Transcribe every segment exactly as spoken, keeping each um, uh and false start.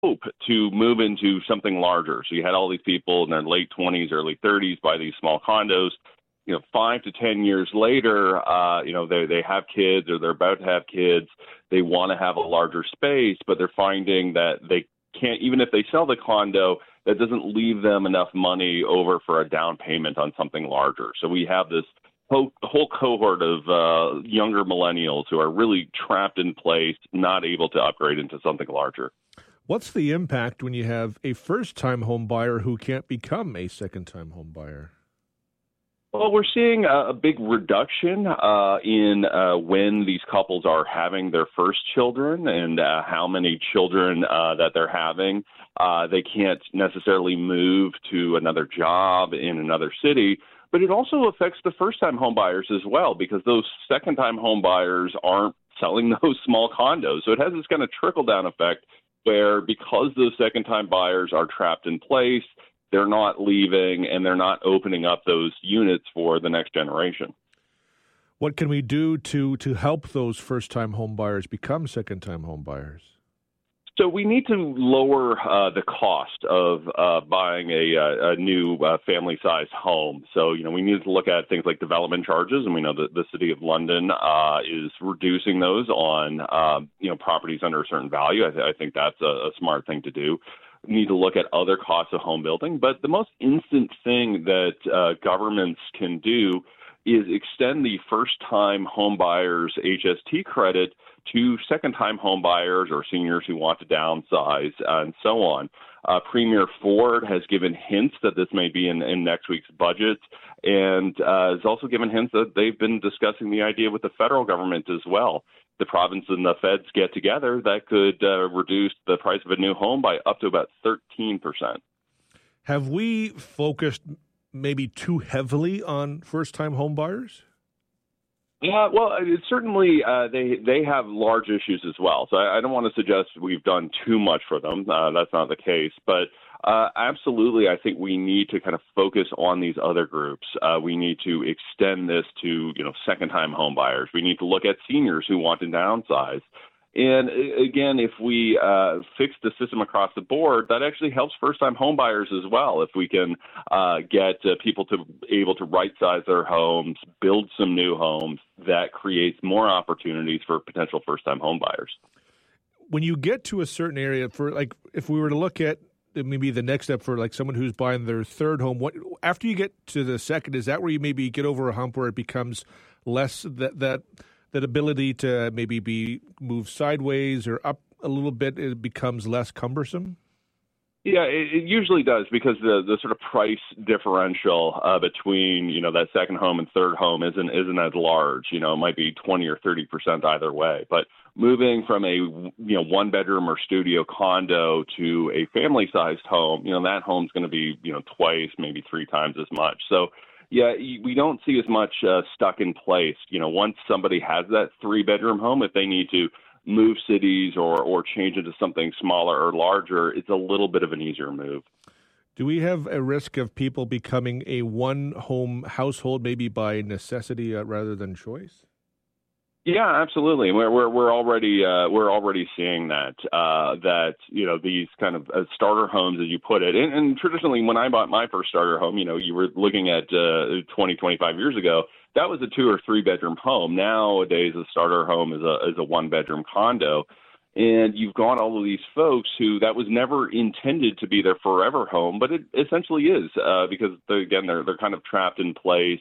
hope to move into something larger. So you had all these people in their late twenties, early thirties buy these small condos. You know, five to ten years later, uh, you know, they they have kids or they're about to have kids. They want to have a larger space, but they're finding that they can't, even if they sell the condo, that doesn't leave them enough money over for a down payment on something larger. So we have this whole, whole cohort of uh, younger millennials who are really trapped in place, not able to upgrade into something larger. What's the impact when you have a first-time home buyer who can't become a second-time home buyer? Well, we're seeing a, a big reduction uh, in uh, when these couples are having their first children and uh, how many children uh, that they're having. Uh, they can't necessarily move to another job in another city, but it also affects the first-time home buyers as well, because those second-time home buyers aren't selling those small condos. So it has this kind of trickle-down effect where, because those second-time buyers are trapped in place, they're not leaving and they're not opening up those units for the next generation. What can we do to to help those first-time home buyers become second-time home buyers? So we need to lower uh, the cost of uh, buying a, a new uh, family-sized home. So, you know, we need to look at things like development charges, and we know that the City of London uh, is reducing those on, uh, you know, properties under a certain value. I, th- I think that's a, a smart thing to do. We need to look at other costs of home building. But the most instant thing that uh, governments can do is extend the first-time home buyers H S T credit to second-time home buyers or seniors who want to downsize, uh, and so on. Uh, Premier Ford has given hints that this may be in, in next week's budget, and uh, has also given hints that they've been discussing the idea with the federal government as well. The province and the feds get together, that could uh, reduce the price of a new home by up to about thirteen percent. Have we focused maybe too heavily on first-time home buyers? Yeah, well, it's certainly uh, they they have large issues as well. So I, I don't want to suggest we've done too much for them. Uh, that's not the case. But uh, absolutely, I think we need to kind of focus on these other groups. Uh, we need to extend this to, you know, second-time home buyers. We need to look at seniors who want to downsize. And again, if we uh, fix the system across the board, that actually helps first-time home buyers as well. If we can uh, get uh, people to able to right-size their homes, build some new homes, that creates more opportunities for potential first-time home buyers. When you get to a certain area, for like, if we were to look at maybe the next step for like someone who's buying their third home, what after you get to the second, is that where you maybe get over a hump where it becomes less that that that ability to maybe be moved sideways or up a little bit, it becomes less cumbersome? Yeah, it, it usually does, because the, the sort of price differential uh, between, you know, that second home and third home isn't isn't as large. You know, it might be twenty or thirty percent either way. But moving from a, you know, one bedroom or studio condo to a family sized home, you know, that home's going to be, you know, twice, maybe three times as much. So yeah, we don't see as much uh, stuck in place. You know, once somebody has that three-bedroom home, if they need to move cities or, or change into something smaller or larger, it's a little bit of an easier move. Do we have a risk of people becoming a one-home household, maybe by necessity uh, rather than choice? Yeah, absolutely. We're we're we're already uh, we're already seeing that uh, that you know these kind of uh, starter homes, as you put it, and, and traditionally when I bought my first starter home, you know, you were looking at uh, twenty, twenty-five years ago, that was a two or three bedroom home. Nowadays, a starter home is a is a one bedroom condo, and you've got all of these folks who that was never intended to be their forever home, but it essentially is uh, because they, again they're they're kind of trapped in place.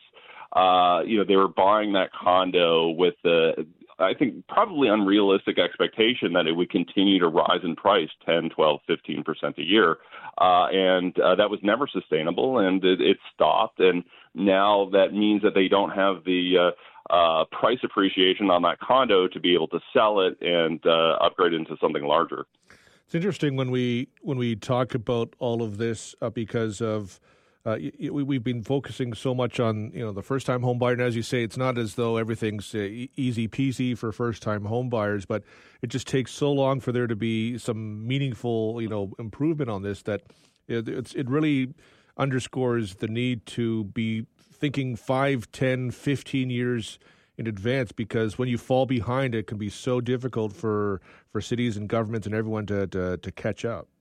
Uh, you know, they were buying that condo with the, I think, probably unrealistic expectation that it would continue to rise in price ten, twelve, fifteen percent a year. Uh, and uh, that was never sustainable, and it, it stopped. And now that means that they don't have the uh, uh, price appreciation on that condo to be able to sell it and uh, upgrade into something larger. It's interesting when we when we talk about all of this uh, because of Uh, we, we've been focusing so much on, you know, the first-time home buyer, and as you say, it's not as though everything's uh, easy peasy for first-time home buyers, but it just takes so long for there to be some meaningful, you know, improvement on this that it, it's, it really underscores the need to be thinking five, ten, fifteen years in advance, because when you fall behind, it can be so difficult for for cities and governments and everyone to to, to catch up.